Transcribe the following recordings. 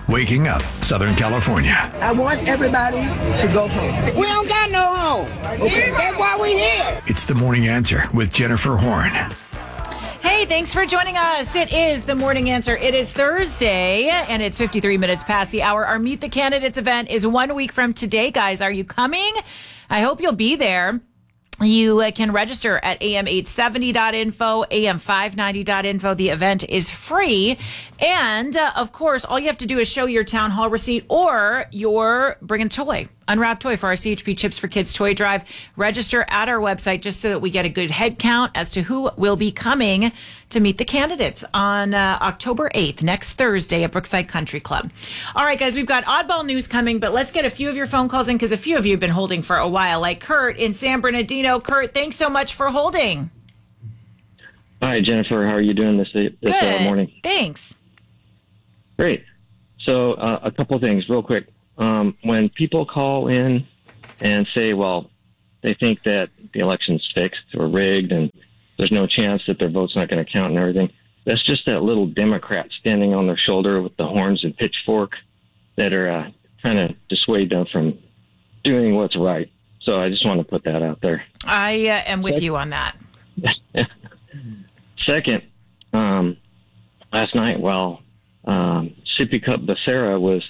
waking up Southern California. I want everybody to go home. We don't got no home. Okay, that's why we here. It's The Morning Answer with Jennifer Horn. Hey, thanks for joining us. It is The Morning Answer. It is Thursday, and it's 53 minutes past the hour. Our Meet the Candidates event is 1 week from today, guys. Are you coming? I hope you'll be there. You can register at am870.info, am590.info. The event is free. And, of course, all you have to do is show your town hall receipt or your bring a toy, unwrapped toy for our CHP Chips for Kids toy drive. Register at our website just so that we get a good head count as to who will be coming to meet the candidates on October 8th, next Thursday at Brookside Country Club. All right, guys, we've got oddball news coming, but let's get a few of your phone calls in because a few of you have been holding for a while, like Kurt in San Bernardino. Kurt, thanks so much for holding. Hi, Jennifer. How are you doing this morning? Thanks. Great. So a couple of things real quick. When people call in and say, well, they think that the election's fixed or rigged and there's no chance that their vote's not going to count and everything, that's just that little Democrat standing on their shoulder with the horns and pitchfork that are trying to dissuade them from doing what's right. So I just want to put that out there. I am with you on that. Second, last night while Sippy Cup Becerra was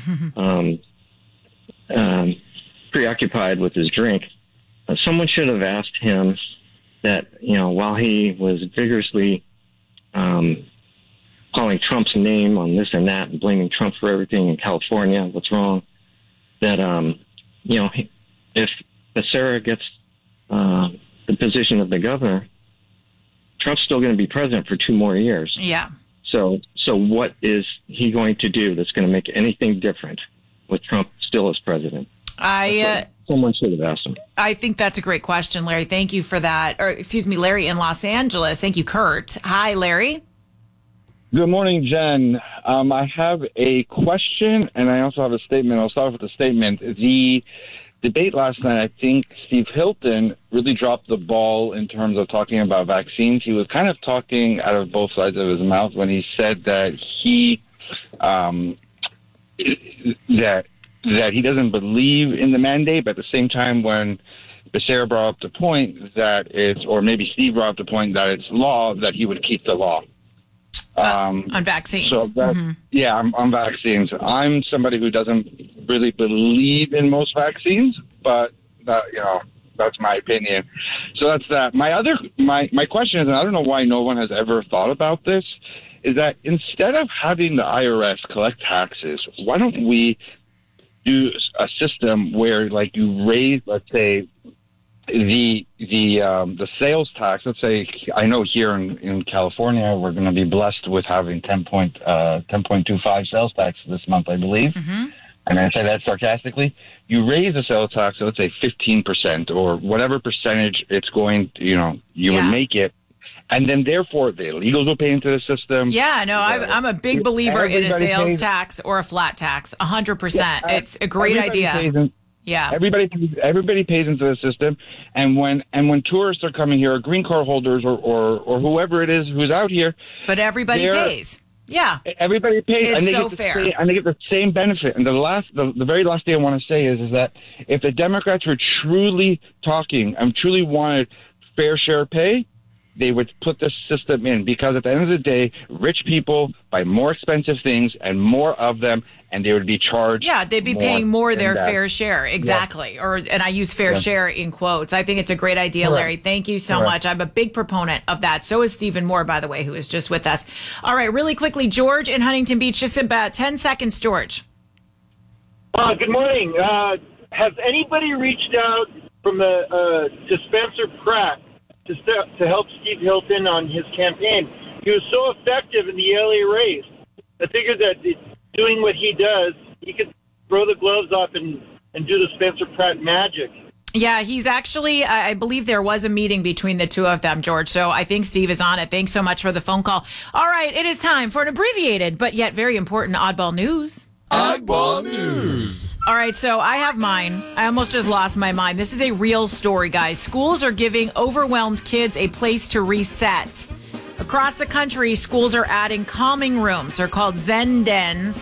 preoccupied with his drink, someone should have asked him that, while he was vigorously calling Trump's name on this and that and blaming Trump for everything in California, what's wrong, that, if Becerra gets the position of the governor, Trump's still going to be president for 2 more years. Yeah. So what is he going to do that's going to make anything different with Trump still as president? Someone should have asked him. I think that's a great question, Larry. Thank you for that. Larry in Los Angeles. Thank you, Kurt. Hi, Larry. Good morning, Jen. I have a question, and I also have a statement. I'll start with the statement. The debate last night, I think Steve Hilton really dropped the ball in terms of talking about vaccines. He was kind of talking out of both sides of his mouth when he said that that he doesn't believe in the mandate, but at the same time when Becerra brought up the point that it's, or maybe Steve brought up the point that it's law, that he would keep the law. On vaccines. So yeah, on vaccines. I'm somebody who doesn't really believe in most vaccines, but that's my opinion. So that's that. My question is, and I don't know why no one has ever thought about this, is that instead of having the IRS collect taxes, why don't we do a system where, like, you raise, let's say, the sales tax. Let's say, I know here in California we're going to be blessed with having 10.25 sales tax this month, I believe. Mm-hmm. And I say that sarcastically. You raise the sales tax, so let's say 15% or whatever percentage it's going to, would make it. And then, therefore, the illegals will pay into the system. Yeah, no, I'm a big believer in a sales tax or a flat tax, 100%. Yeah, it's a great idea. Everybody pays into the system, and when tourists are coming here, or green card holders, or whoever it is who's out here, but everybody pays. Yeah, everybody pays, it's and they so get fair, and they get the same benefit. And the very last thing I want to say is that if the Democrats were truly talking and truly wanted fair share pay, they would put this system in, because at the end of the day, rich people buy more expensive things and more of them, and they would be charged. Yeah, they'd be paying more their fair share. Exactly. Yeah. And I use fair share in quotes. I think it's a great idea, Correct. Larry. Thank you so much. I'm a big proponent of that. So is Stephen Moore, by the way, who is just with us. All right, really quickly, George in Huntington Beach, just about 10 seconds, George. Good morning. Has anybody reached out from to Spencer Pratt to help Steve Hilton on his campaign? He was so effective in the LA race. I figured that doing what he does, he could throw the gloves off and do the Spencer Pratt magic. Yeah, he's actually, I believe there was a meeting between the two of them, George. So I think Steve is on it. Thanks so much for the phone call. All right, it is time for an abbreviated but yet very important oddball news. Oddball news. All right, so I have mine. I almost just lost my mind. This is a real story, guys. Schools are giving overwhelmed kids a place to reset. Across the country, schools are adding calming rooms. They're called Zen Dens.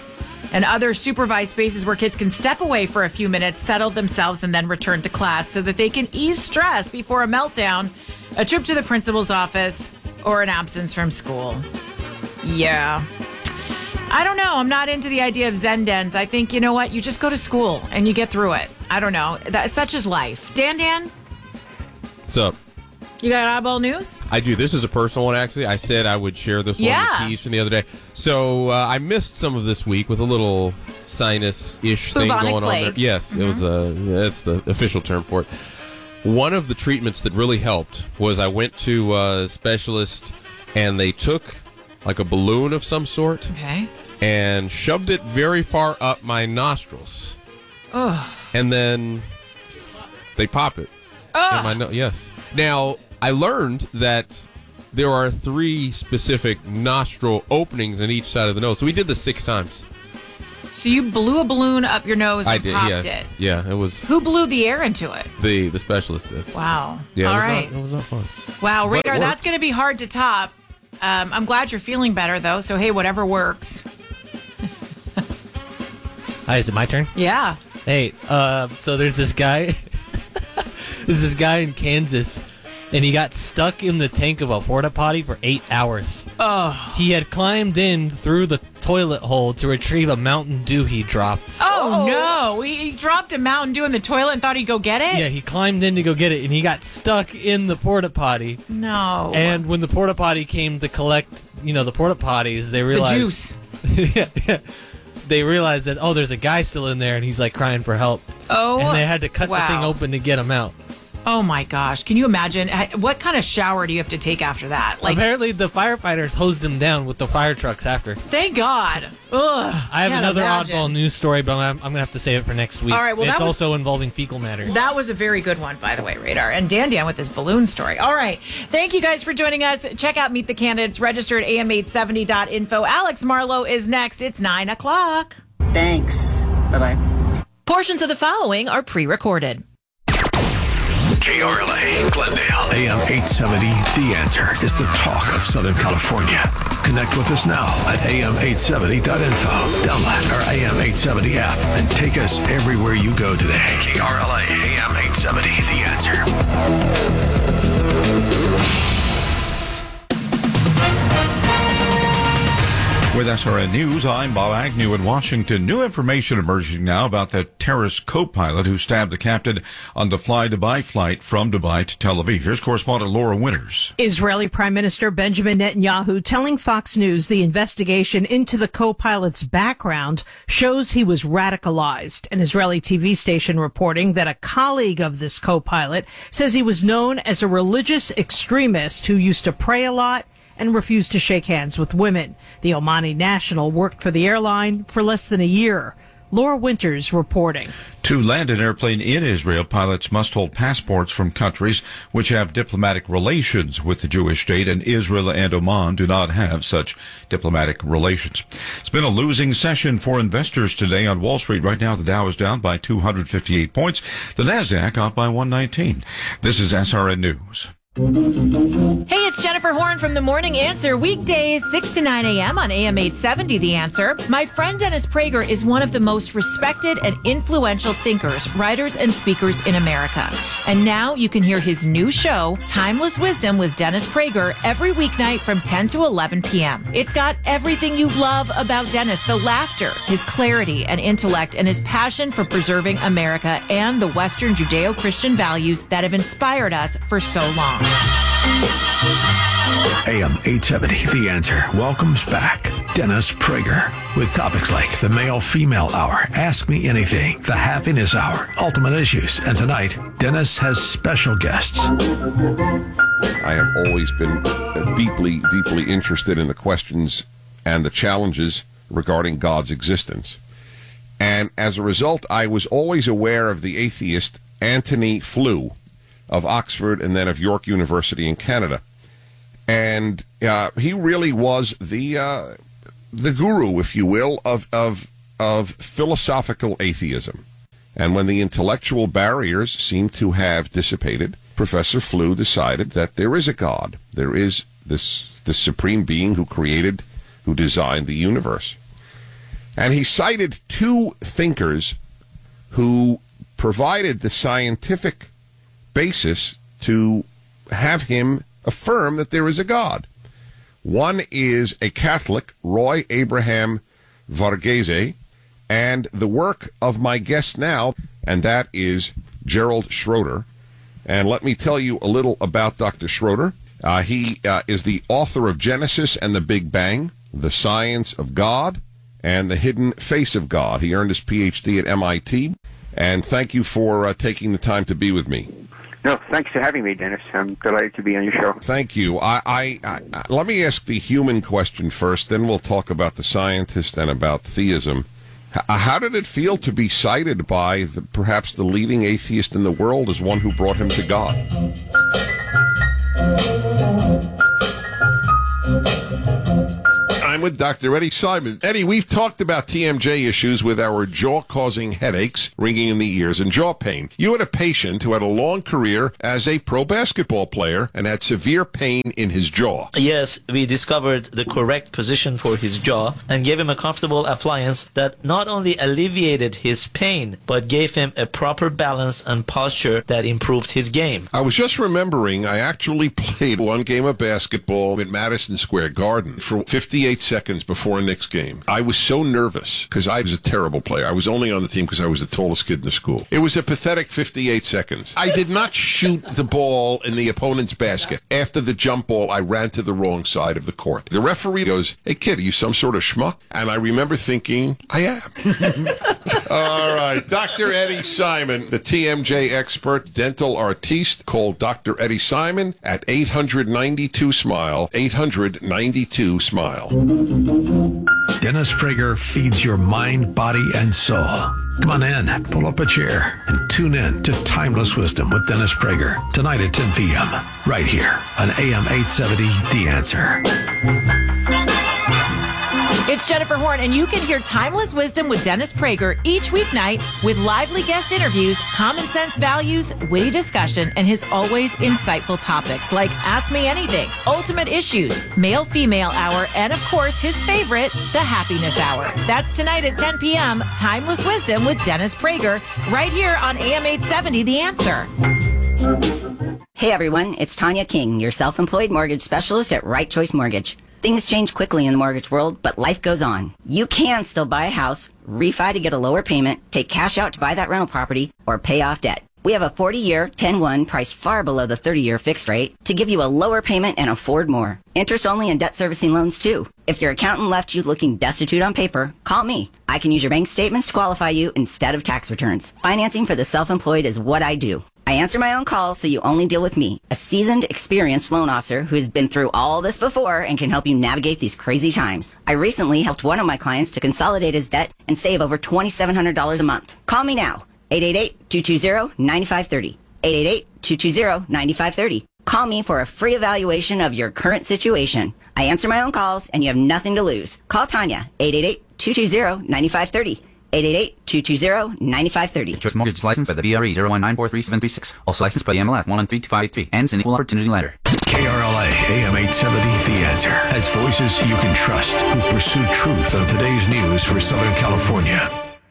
and other supervised spaces where kids can step away for a few minutes, settle themselves, and then return to class so that they can ease stress before a meltdown, a trip to the principal's office, or an absence from school. Yeah. I don't know. I'm not into the idea of Zen dens. I think, you know what? You just go to school and you get through it. I don't know. Such is life. Dan? What's up? You got oddball news? I do. This is a personal one, actually. I said I would share this one with tease from the other day. So I missed some of this week with a little sinus-ish thing going plague. on there. Yes, it was that's the official term for it. One of the treatments that really helped was I went to a specialist, and they took like a balloon of some sort and shoved it very far up my nostrils. Oh. And then they pop it. In my yes. Now, I learned that there are 3 specific nostril openings in each side of the nose. So we did this 6 times. So you blew a balloon up your nose and popped it. Yeah, it was. Who blew the air into it? The specialist did. Wow. Yeah, All right. It was not fun. Wow, Radar, that's going to be hard to top. I'm glad you're feeling better, though. So, hey, whatever works. Hi, is it my turn? Yeah. Hey, so there's this guy. There's this guy in Kansas, and he got stuck in the tank of a porta potty for 8 hours. Oh. He had climbed in through the toilet hole to retrieve a Mountain Dew he dropped. Oh, no. He dropped a Mountain Dew in the toilet and thought he'd go get it? Yeah, he climbed in to go get it, and he got stuck in the porta potty. No. And when the porta potty came to collect, the porta potties, they realized... The juice. yeah. They realized that, there's a guy still in there, and he's, crying for help. Oh, and they had to cut the thing open to get him out. Oh, my gosh. Can you imagine? What kind of shower do you have to take after that? Apparently, the firefighters hosed him down with the fire trucks after. Thank God. Ugh. I have another oddball news story, but I'm going to have to save it for next week. All right, well, it's also involving fecal matter. That was a very good one, by the way, Radar. And Dan with his balloon story. All right. Thank you guys for joining us. Check out Meet the Candidates. Register at am870.info. Alex Marlowe is next. It's 9 o'clock. Thanks. Bye-bye. Portions of the following are pre-recorded. KRLA, Glendale, AM 870. The Answer is the talk of Southern California. Connect with us now at am870.info. Download our AM 870 app and take us everywhere you go today. KRLA, AM 870. The Answer. With SRN News, I'm Bob Agnew in Washington. New information emerging now about the terrorist co-pilot who stabbed the captain on the Fly Dubai flight from Dubai to Tel Aviv. Here's correspondent Laura Winters. Israeli Prime Minister Benjamin Netanyahu telling Fox News the investigation into the co-pilot's background shows he was radicalized. An Israeli TV station reporting that a colleague of this co-pilot says he was known as a religious extremist who used to pray a lot and refused to shake hands with women. The Omani national worked for the airline for less than a year. Laura Winters reporting. To land an airplane in Israel, pilots must hold passports from countries which have diplomatic relations with the Jewish state, and Israel and Oman do not have such diplomatic relations. It's been a losing session for investors today on Wall Street. Right now, the Dow is down by 258 points. The Nasdaq up by 119. This is SRN News. Hey, it's Jennifer Horn from The Morning Answer, weekdays 6 to 9 a.m. on AM 870, The Answer. My friend Dennis Prager is one of the most respected and influential thinkers, writers, and speakers in America. And now you can hear his new show, Timeless Wisdom with Dennis Prager, every weeknight from 10 to 11 p.m. It's got everything you love about Dennis, the laughter, his clarity and intellect, and his passion for preserving America and the Western Judeo-Christian values that have inspired us for so long. AM 870, The Answer, welcomes back Dennis Prager with topics like the male-female hour, Ask Me Anything, the happiness hour, ultimate issues, and tonight, Dennis has special guests. I have always been deeply, deeply interested in the questions and the challenges regarding God's existence. And as a result, I was always aware of the atheist Antony Flew of Oxford and then of York University in Canada. And he really was the guru, if you will, of philosophical atheism. And when the intellectual barriers seem to have dissipated, Professor Flew decided that there is a God. There is this supreme being who created, who designed the universe. And he cited two thinkers who provided the scientific basis to have him affirm that there is a God. One is a Catholic, Roy Abraham Varghese, and the work of my guest now, and that is Gerald Schroeder. And let me tell you a little about Dr. Schroeder. He is the author of Genesis and the Big Bang, The Science of God, and The Hidden Face of God. He earned his Ph.D. at MIT. And thank you for taking the time to be with me. No, thanks for having me, Dennis. I'm delighted to be on your show. Thank you. I let me ask the human question first, then we'll talk about the scientist and about theism. How did it feel to be cited by perhaps the leading atheist in the world as one who brought him to God? I'm with Dr. Eddie Simon. Eddie, we've talked about TMJ issues with our jaw-causing headaches, ringing in the ears, and jaw pain. You had a patient who had a long career as a pro basketball player and had severe pain in his jaw. Yes, we discovered the correct position for his jaw and gave him a comfortable appliance that not only alleviated his pain, but gave him a proper balance and posture that improved his game. I was just remembering I actually played one game of basketball at Madison Square Garden for 58 seconds before a Knicks game. I was so nervous because I was a terrible player. I was only on the team because I was the tallest kid in the school. It was a pathetic 58 seconds. I did not shoot the ball in the opponent's basket. After the jump ball, I ran to the wrong side of the court. The referee goes, "Hey kid, are you some sort of schmuck?" And I remember thinking, I am. All right. Dr. Eddie Simon, the TMJ expert, dental artiste. Call Dr. Eddie Simon at 892-SMILE, 892-SMILE. Dennis Prager feeds your mind, body, and soul. Come on in, pull up a chair, and tune in to Timeless Wisdom with Dennis Prager tonight at 10 p.m. right here on AM 870, The Answer. It's Jennifer Horn, and you can hear Timeless Wisdom with Dennis Prager each weeknight with lively guest interviews, common sense values, witty discussion, and his always insightful topics like Ask Me Anything, Ultimate Issues, Male-Female Hour, and of course, his favorite, the Happiness Hour. That's tonight at 10 p.m., Timeless Wisdom with Dennis Prager, right here on AM 870, The Answer. Hey everyone, it's Tanya King, your self-employed mortgage specialist at Right Choice Mortgage. Things change quickly in the mortgage world, but life goes on. You can still buy a house, refi to get a lower payment, take cash out to buy that rental property, or pay off debt. We have a 40-year, 10-1 priced far below the 30-year fixed rate to give you a lower payment and afford more. Interest-only and debt servicing loans, too. If your accountant left you looking destitute on paper, call me. I can use your bank statements to qualify you instead of tax returns. Financing for the self-employed is what I do. I answer my own calls, so you only deal with me, a seasoned, experienced loan officer who has been through all this before and can help you navigate these crazy times. I recently helped one of my clients to consolidate his debt and save over $2,700 a month. Call me now, 888-220-9530, 888-220-9530. Call me for a free evaluation of your current situation. I answer my own calls, and you have nothing to lose. Call Tanya, 888-220-9530. 888-220-9530. Choice Mortgage licensed by the BRE 019433736. Also licensed by the MLS 1132583. Ends in equal opportunity lender. KRLA AM 870, The Answer, has voices you can trust who pursue truth on today's news for Southern California.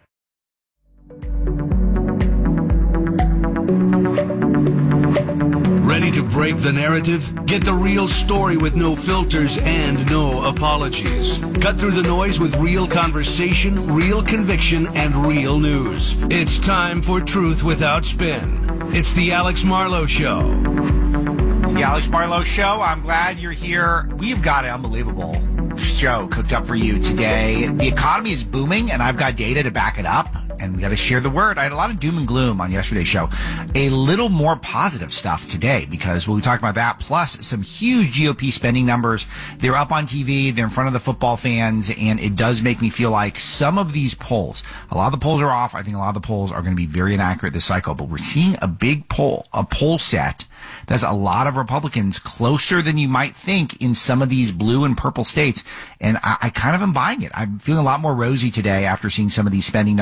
Ready to break the narrative? Get the real story with no filters and no apologies. Cut through the noise with real conversation, real conviction, and real news. It's time for Truth Without Spin. It's the Alex Marlowe Show. It's the Alex Marlowe Show. I'm glad you're here. We've got an unbelievable show cooked up for you today. The economy is booming, and I've got data to back it up. And we got to share the word. I had a lot of doom and gloom on yesterday's show. A little more positive stuff today because we'll be talking about that, plus some huge GOP spending numbers. They're up on TV. They're in front of the football fans. And it does make me feel like some of these polls, a lot of the polls are off. I think a lot of the polls are going to be very inaccurate this cycle. But we're seeing a big poll, a poll set that's a lot of Republicans closer than you might think in some of these blue and purple states. And I kind of am buying it. I'm feeling a lot more rosy today after seeing some of these spending numbers and some of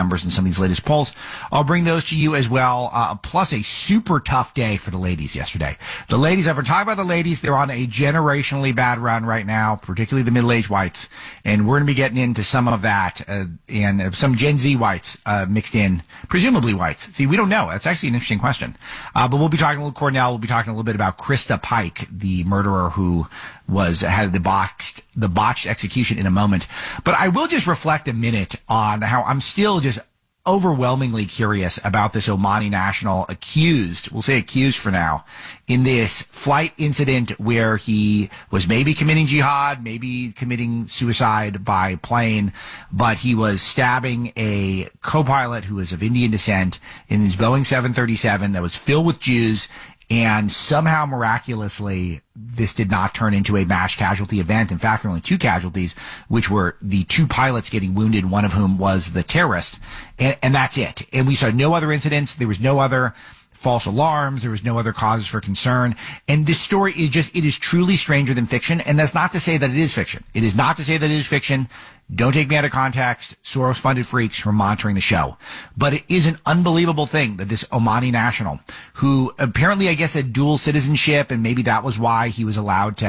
company's latest polls. I'll bring those to you as well, plus a super tough day for the ladies yesterday. The ladies, I've been talking about the ladies. They're on a generationally bad run right now, particularly the middle-aged whites. And we're going to be getting into some of that and some Gen Z whites mixed in, presumably whites. See, we don't know. That's actually an interesting question. But we'll be talking a little Cornell. We'll be talking a little bit about Krista Pike, the murderer who had the botched execution in a moment. But I will just reflect a minute on how I'm still just overwhelmingly curious about this Omani national accused, we'll say accused for now, in this flight incident where he was maybe committing jihad, maybe committing suicide by plane, but he was stabbing a co-pilot who was of Indian descent in his Boeing 737 that was filled with Jews. And somehow, miraculously, this did not turn into a mass casualty event. In fact, there were only 2 casualties, which were the 2 pilots getting wounded, one of whom was the terrorist. And that's it. And we saw no other incidents. There was no other false alarms. There was no other causes for concern. And this story is it is truly stranger than fiction. And that's not to say that it is fiction. It is not to say that it is fiction. Don't take me out of context. Soros-funded freaks who are monitoring the show. But it is an unbelievable thing that this Omani national, who apparently, I guess, had dual citizenship, and maybe that was why he was allowed to